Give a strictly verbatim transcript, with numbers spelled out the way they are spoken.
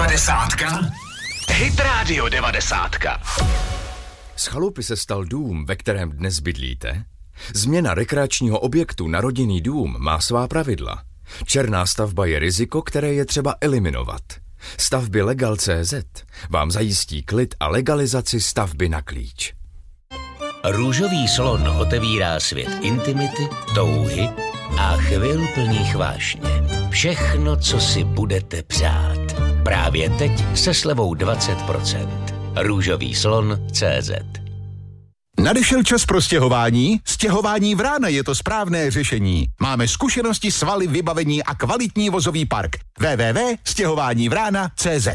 Devadesátka? Hit Radio devadesátka. Z chalupy se stal dům, ve kterém dnes bydlíte? Změna rekreačního objektu na rodinný dům má svá pravidla. Černá stavba je riziko, které je třeba eliminovat. Stavby Legal tečka cé zet vám zajistí klid a legalizaci stavby na klíč. Růžový slon otevírá svět intimity, touhy a chvil plných vášně. Všechno, co si budete přát. Právě teď se slevou dvacet procent. Růžový slon tečka cé zet. Nadešel čas pro stěhování? Stěhování Vrána je to správné řešení. Máme zkušenosti, svaly, vybavení a kvalitní vozový park. w w w tečka stěhování vrána tečka cé zet.